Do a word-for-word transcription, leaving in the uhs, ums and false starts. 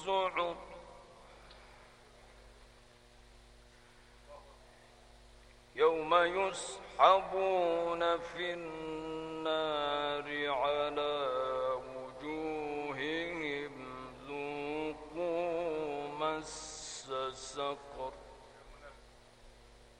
الزعر يوم يسحبون في النار على وجوههم ذوقوا مس سقر